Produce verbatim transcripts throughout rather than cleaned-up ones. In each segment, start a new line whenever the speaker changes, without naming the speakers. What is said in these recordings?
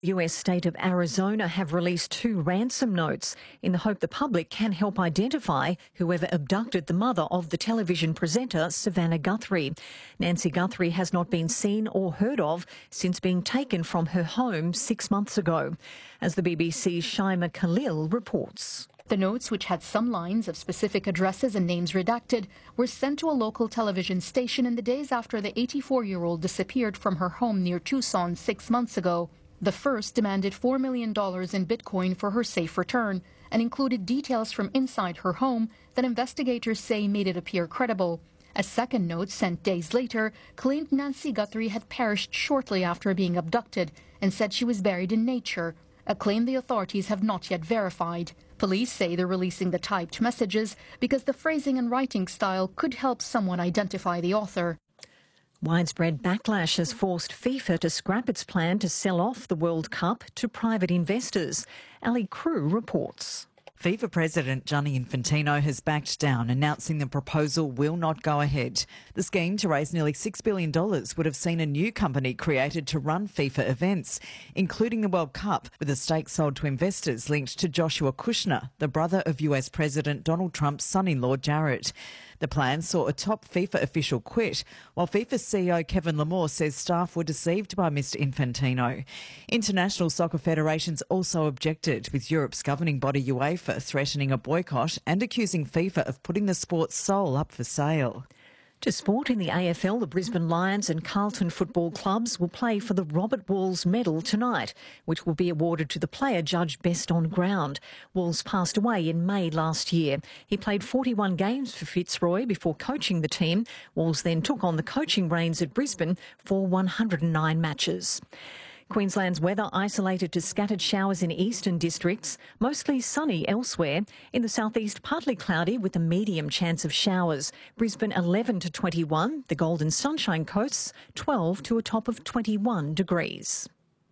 The U S state of Arizona have released two ransom notes in the hope the public can help identify whoever abducted the mother of the television presenter Savannah Guthrie. Nancy Guthrie has not been seen or heard of since being taken from her home six months ago. As the B B C's Shaima Khalil reports.
The notes, which had some lines of specific addresses and names redacted, were sent to a local television station in the days after the eighty-four-year-old disappeared from her home near Tucson six months ago. The first demanded four million dollars in Bitcoin for her safe return and included details from inside her home that investigators say made it appear credible. A second note, sent days later, claimed Nancy Guthrie had perished shortly after being abducted and said she was buried in nature, a claim the authorities have not yet verified. Police say they're releasing the typed messages because the phrasing and writing style could help someone identify the author.
Widespread backlash has forced FIFA to scrap its plan to sell off the World Cup to private investors. Ali Crew reports.
FIFA President Gianni Infantino has backed down, announcing the proposal will not go ahead. The scheme to raise nearly six billion dollars would have seen a new company created to run FIFA events, including the World Cup, with a stake sold to investors linked to Joshua Kushner, the brother of U S President Donald Trump's son-in-law Jared. The plan saw a top FIFA official quit, while FIFA C E O Kevin Lamore says staff were deceived by Mister Infantino. International soccer federations also objected, with Europe's governing body UEFA threatening a boycott and accusing FIFA of putting the sport's soul up for sale.
To sport, in the A F L, the Brisbane Lions and Carlton football clubs will play for the Robert Walls Medal tonight, which will be awarded to the player judged best on ground. Walls passed away in May last year. He played forty-one games for Fitzroy before coaching the team. Walls then took on the coaching reins at Brisbane for one hundred nine matches. Queensland's weather isolated to scattered showers in eastern districts, mostly sunny elsewhere. In the southeast, partly cloudy with a medium chance of showers. Brisbane eleven to twenty-one, the Golden Sunshine Coast twelve to a top of twenty-one degrees.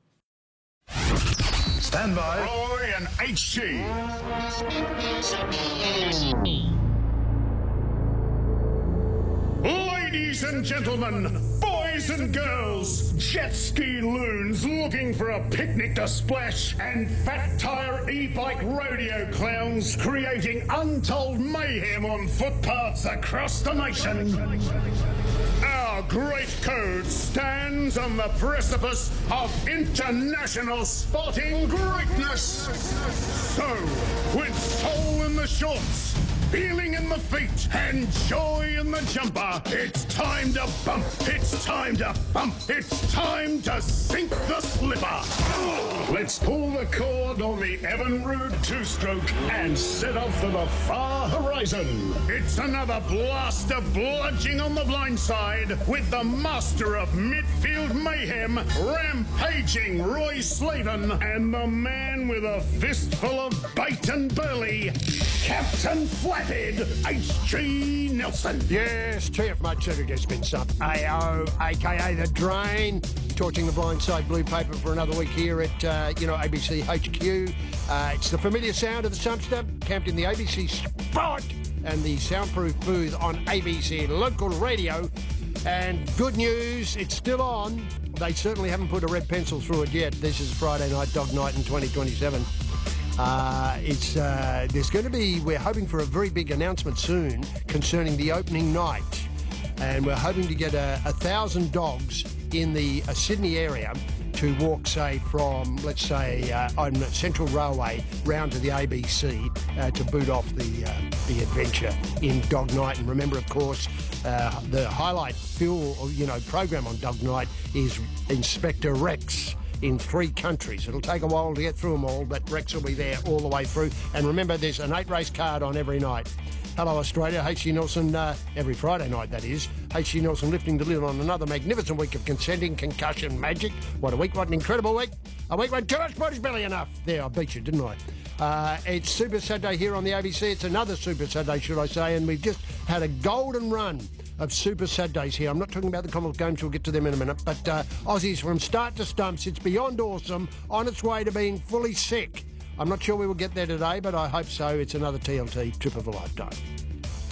Stand by. Roy and H G. Ladies and gentlemen, boys and girls, jet ski loons looking for a picnic to splash, and fat tyre e-bike rodeo clowns creating untold mayhem on footpaths across the nation. Our great code stands on the precipice of international sporting greatness. So, with soul in the shorts, feeling in the feet, and joy in the jumper, it's time to bump, it's time to bump, it's time to sink the slipper. Let's pull the cord on the Evinrude two-stroke and set off for the far horizon. It's another blast of bludging on the blind side with the master of midfield mayhem, rampaging Roy Slaven, and the man with a fistful of bait and burley, Captain Flathead, H G Nelson.
Yes, T F Mud Sugar gets been sub A O, a k a. The Drain, torching the blindside blue paper for another week here at, uh, you know, A B C H Q. Uh, it's the familiar sound of the Sumpster, camped in the A B C Spot and the soundproof booth on A B C Local Radio. And good news, it's still on. They certainly haven't put a red pencil through it yet. This is Friday Night Dog Night in twenty twenty-seven. Uh, it's uh, there's going to be, we're hoping for a very big announcement soon concerning the opening night. And we're hoping to get a, a thousand dogs in the uh, Sydney area to walk, say, from, let's say, uh, on Central Railway round to the A B C uh, to boot off the uh, the adventure in Dog Night. And remember, of course, uh, the highlight fuel, you know, program on Dog Night is Inspector Rex in three countries. It'll take a while to get through them all, but Rex will be there all the way through. And remember, there's an eight-race card on every night. Hello, Australia. H G Nelson, uh, every Friday night, that is. H G Nelson lifting the lid on another magnificent week of consenting concussion magic. What a week, what an incredible week. A week when too much body's belly enough. There, I beat you, didn't I? Uh, it's Super Saturday here on the A B C. It's another Super Saturday, should I say, and we've just had a golden run of Super Saturdays here. I'm not talking about the Commonwealth Games, we'll get to them in a minute, but uh, Aussies from start to stumps, it's beyond awesome, on its way to being fully sick. I'm not sure we will get there today, but I hope so. It's another T L T trip of a lifetime.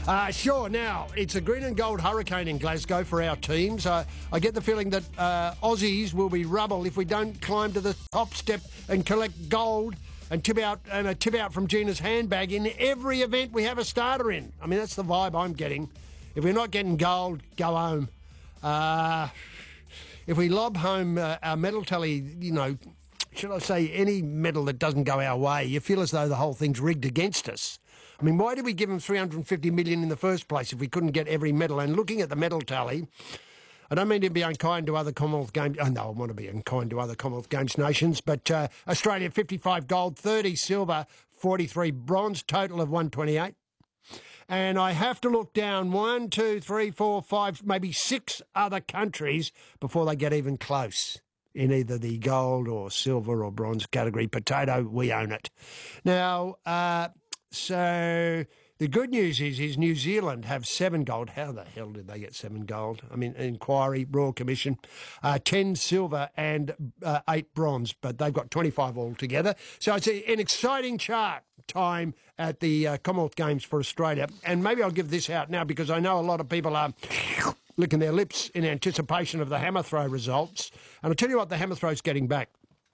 Uh, sure, now, it's a green and gold hurricane in Glasgow for our teams. Uh, I get the feeling that uh, Aussies will be rubble if we don't climb to the top step and collect gold and tip out and a tip out from Gina's handbag in every event we have a starter in. I mean, that's the vibe I'm getting. If we're not getting gold, go home. Uh, if we lob home uh, our medal tally, you know, should I say any medal that doesn't go our way, you feel as though the whole thing's rigged against us. I mean, why did we give them three hundred fifty million in the first place if we couldn't get every medal? And looking at the medal tally, I don't mean to be unkind to other Commonwealth Games. Oh, no, I want to be unkind to other Commonwealth Games nations. But uh, Australia, fifty-five gold, thirty silver, forty-three bronze, total of one twenty-eight. And I have to look down one, two, three, four, five, maybe six other countries before they get even close in either the gold or silver or bronze category. Potato, we own it. Now, uh, so the good news is, is New Zealand have seven gold. How the hell did they get seven gold? I mean, inquiry, Royal Commission, uh, ten silver and uh, eight bronze, but they've got twenty-five altogether. So it's a, an exciting chart time at the uh, Commonwealth Games for Australia. And maybe I'll give this out now because I know a lot of people are licking their lips in anticipation of the hammer throw results. And I'll tell you what, the hammer throw's getting back.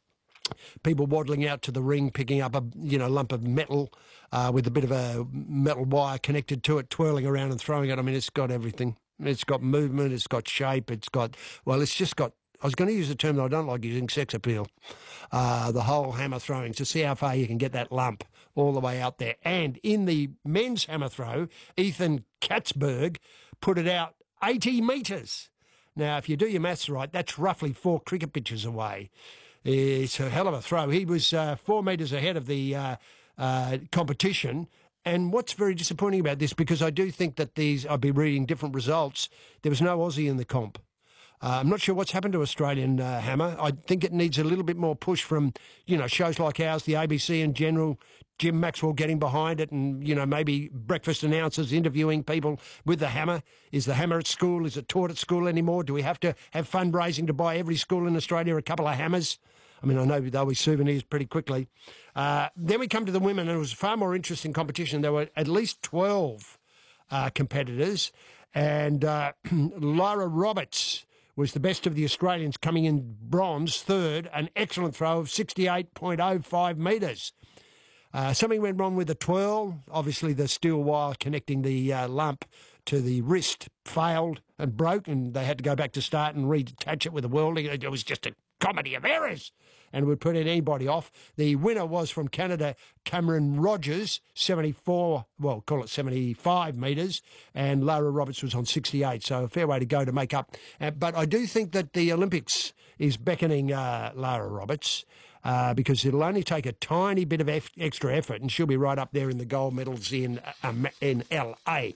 People waddling out to the ring, picking up a you know lump of metal uh, with a bit of a metal wire connected to it, twirling around and throwing it. I mean, it's got everything. It's got movement, it's got shape, it's got, well, it's just got, I was going to use a term that I don't like using, sex appeal. Uh, the whole hammer throwing, to see how far you can get that lump all the way out there. And in the men's hammer throw, Ethan Katzberg put it out eighty metres. Now, if you do your maths right, that's roughly four cricket pitches away. It's a hell of a throw. He was uh, four metres ahead of the uh, uh, competition. And what's very disappointing about this, because I do think that these, I'll be reading different results, there was no Aussie in the comp. Uh, I'm not sure what's happened to Australian uh, hammer. I think it needs a little bit more push from, you know, shows like ours, the A B C in general, Jim Maxwell getting behind it, and, you know, maybe breakfast announcers interviewing people with the hammer. Is the hammer at school? Is it taught at school anymore? Do we have to have fundraising to buy every school in Australia a couple of hammers? I mean, I know they'll be souvenirs pretty quickly. Uh, then we come to the women, and it was a far more interesting competition. There were at least twelve uh, competitors, and uh, Lyra Roberts was the best of the Australians, coming in bronze, third, an excellent throw of sixty-eight point oh five metres. Uh, something went wrong with the twirl. Obviously, the steel wire connecting the uh, lump to the wrist failed and broke, and they had to go back to start and reattach it with a welding. It was just a comedy of errors, and would put anybody off. The winner was from Canada, Cameron Rogers, seventy-four, well, call it seventy-five metres, and Lara Roberts was on sixty-eight, so a fair way to go to make up. Uh, but I do think that the Olympics is beckoning uh, Lara Roberts, uh, because it'll only take a tiny bit of eff- extra effort, and she'll be right up there in the gold medals in, uh, in L A.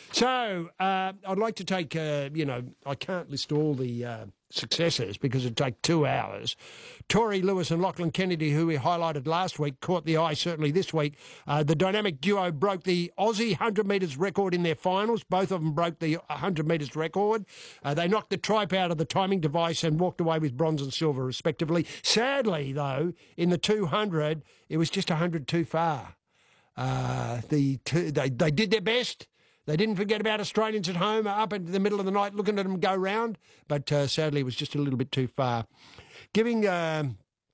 So uh, I'd like to take, uh, you know, I can't list all the uh, successes because it'd take two hours. Tori Lewis and Lachlan Kennedy, who we highlighted last week, caught the eye certainly this week. Uh, the dynamic duo broke the Aussie one hundred metres record in their finals. Both of them broke the one hundred metres record. Uh, they knocked the tripe out of the timing device and walked away with bronze and silver, respectively. Sadly, though, in the two hundred, it was just one hundred too far. Uh, the two, they, they did their best. They didn't forget about Australians at home up in the middle of the night looking at them go round, but uh, sadly it was just a little bit too far. Giving, uh,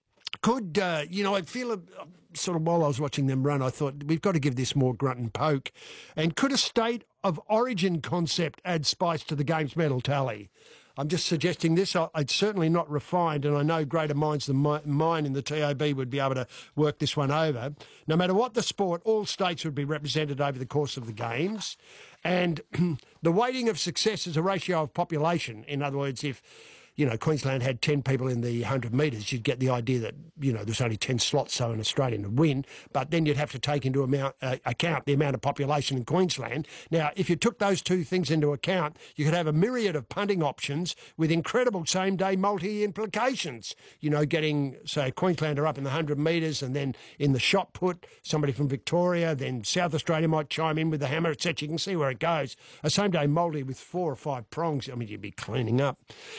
could, uh, you know, I feel a, sort of while I was watching them run, I thought we've got to give this more grunt and poke. And could a state of origin concept add spice to the games medal tally? I'm just suggesting this. It's certainly not refined, and I know greater minds than mine in the T A B would be able to work this one over. No matter what the sport, all states would be represented over the course of the games. And the weighting of success is a ratio of population. In other words, if, you know, Queensland had ten people in the one hundred metres, you'd get the idea that, you know, there's only ten slots, so an Australian would win. But then you'd have to take into amount, uh, account the amount of population in Queensland. Now, if you took those two things into account, you could have a myriad of punting options with incredible same-day multi-implications. You know, getting, say, Queenslander up in the one hundred metres, and then in the shot put, somebody from Victoria, then South Australia might chime in with the hammer, et cetera. You can see where it goes. A same-day multi with four or five prongs, I mean, you'd be cleaning up. This simple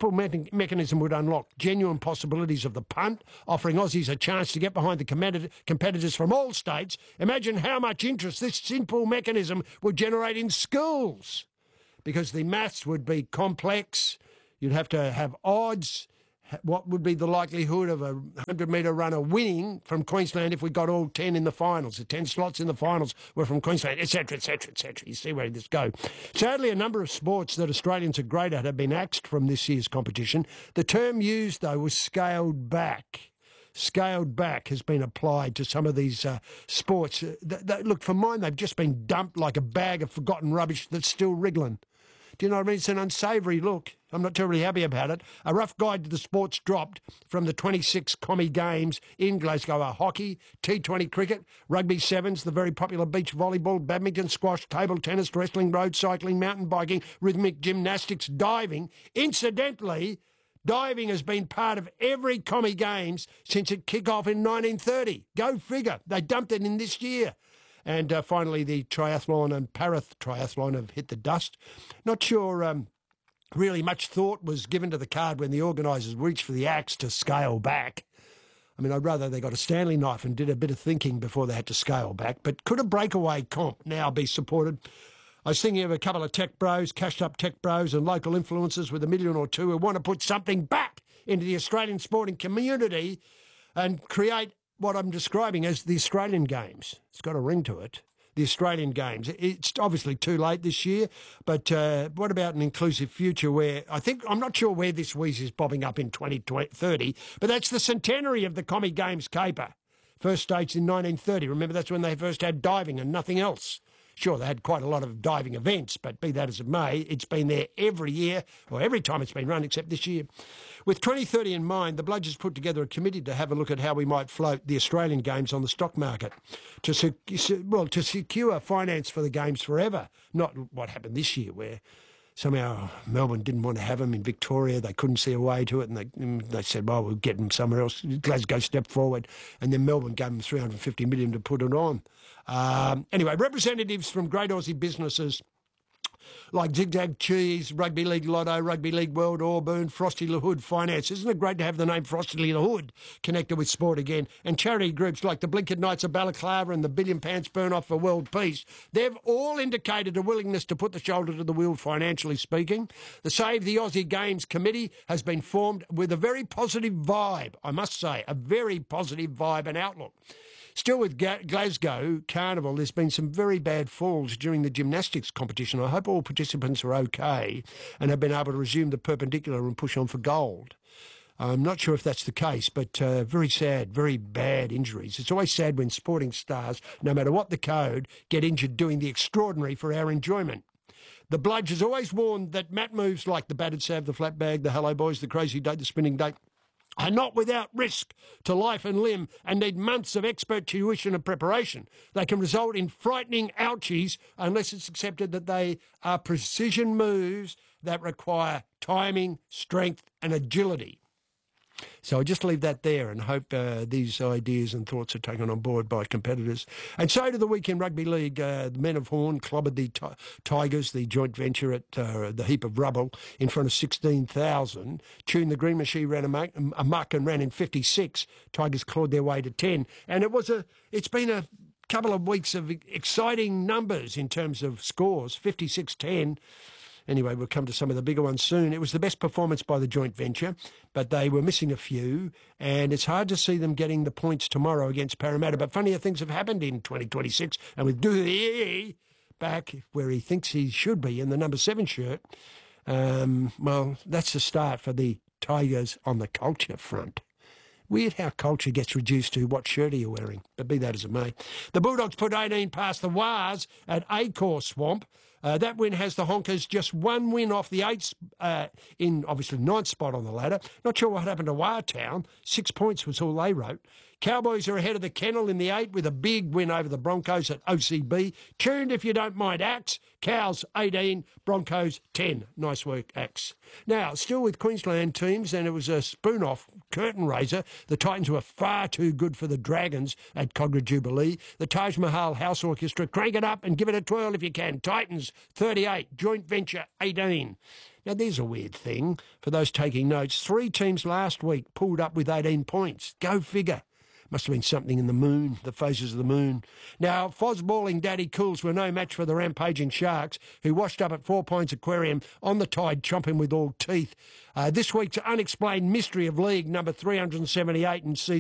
simple me- mechanism would unlock genuine possibilities of the punt, offering Aussies a chance to get behind the com- competitors from all states. Imagine how much interest this simple mechanism would generate in schools, because the maths would be complex. You'd have to have odds. What would be the likelihood of a one hundred metre runner winning from Queensland if we got all ten in the finals? The ten slots in the finals were from Queensland, et cetera, et cetera, et cetera. You see where this goes. Sadly, a number of sports that Australians are great at have been axed from this year's competition. The term used, though, was scaled back. Scaled back has been applied to some of these uh, sports. Uh, th- th- look, for mine, they've just been dumped like a bag of forgotten rubbish that's still wriggling. Do you know what I mean? It's an unsavoury look. I'm not terribly happy about it. A rough guide to the sports dropped from the twenty-six commie games in Glasgow are hockey, T twenty cricket, rugby sevens, the very popular beach volleyball, badminton, squash, table tennis, wrestling, road cycling, mountain biking, rhythmic gymnastics, diving. Incidentally, diving has been part of every commie games since it kicked off in nineteen thirty. Go figure. They dumped it in this year. And uh, finally, the triathlon and parath triathlon have hit the dust. Not sure um, really much thought was given to the card when the organisers reached for the axe to scale back. I mean, I'd rather they got a Stanley knife and did a bit of thinking before they had to scale back. But could a breakaway comp now be supported? I was thinking of a couple of tech bros, cashed-up tech bros and local influencers with a million or two who want to put something back into the Australian sporting community and create what I'm describing as the Australian Games. It's got a ring to it. The Australian Games. It's obviously too late this year, but uh, what about an inclusive future where, I think, I'm not sure where this wheeze is bobbing up in twenty thirty, but that's the centenary of the Commie Games caper. First staged in nineteen thirty. Remember, that's when they first had diving and nothing else. Sure, they had quite a lot of diving events, but be that as it may, it's been there every year, or every time it's been run, except this year. With twenty thirty in mind, the Bludgers put together a committee to have a look at how we might float the Australian Games on the stock market to sec- well to secure finance for the Games forever, not what happened this year where somehow Melbourne didn't want to have them in Victoria. They couldn't see a way to it, and they they said, well, we'll get them somewhere else. Glasgow stepped forward, and then Melbourne gave them three hundred fifty million dollars to put it on. Um, anyway, representatives from great Aussie businesses like Zigzag Cheese, Rugby League Lotto, Rugby League World, Auburn, Frosty La Hood Finance. Isn't it great to have the name Frosty La Hood connected with sport again? And charity groups like the Blinkered Knights of Balaclava and the Billion Pants Burn Off for World Peace. They've all indicated a willingness to put the shoulder to the wheel, financially speaking. The Save the Aussie Games Committee has been formed with a very positive vibe, I must say, a very positive vibe and outlook. Still with Glasgow Carnival, there's been some very bad falls during the gymnastics competition. I hope all participants are okay and have been able to resume the perpendicular and push on for gold. I'm not sure if that's the case, but uh, very sad, very bad injuries. It's always sad when sporting stars, no matter what the code, get injured doing the extraordinary for our enjoyment. The Bludge has always warned that mat moves like the battered sav, the flat bag, the hello boys, the crazy date, the spinning date, are not without risk to life and limb and need months of expert tuition and preparation. They can result in frightening ouchies unless it's accepted that they are precision moves that require timing, strength and agility. So I just leave that there and hope uh, these ideas and thoughts are taken on board by competitors. And so to the Weekend Rugby League, uh, the Men of Horn clobbered the t- Tigers, the joint venture at uh, the Heap of Rubble, in front of sixteen thousand. Tune the Green Machine ran a muck, a muck and ran in fifty-six. Tigers clawed their way to ten. And it was a, it's been a couple of weeks of exciting numbers in terms of scores, fifty-six ten. Anyway, we'll come to some of the bigger ones soon. It was the best performance by the joint venture, but they were missing a few, and it's hard to see them getting the points tomorrow against Parramatta. But funnier things have happened in twenty twenty-six, and with Dewey back where he thinks he should be in the number seven shirt, um, well, that's the start for the Tigers on the culture front. Weird how culture gets reduced to what shirt are you wearing, but be that as it may. The Bulldogs put eighteen past the Wars at Acor Swamp. Uh, that win has the Honkers just one win off the eighth, uh, in obviously ninth spot on the ladder. Not sure what happened to Wartown. Six points was all they wrote. Cowboys are ahead of the Kennel in the eight with a big win over the Broncos at O C B. Tuned if you don't mind, Axe. Cows eighteen, Broncos ten. Nice work, Axe. Now, still with Queensland teams, and it was a spoon-off curtain raiser. The Titans were far too good for the Dragons at Cogra Jubilee. The Taj Mahal House Orchestra, crank it up and give it a twirl if you can. Titans Tigers thirty-eight, Joint Venture eighteen. Now, there's a weird thing for those taking notes. Three teams last week pulled up with eighteen points. Go figure. Must have been something in the moon, the phases of the moon. Now, Fosballing Daddy Cools were no match for the rampaging Sharks, who washed up at Four Points Aquarium on the Tide, chomping with all teeth. Uh, this week's unexplained mystery of league number three hundred seventy-eight in season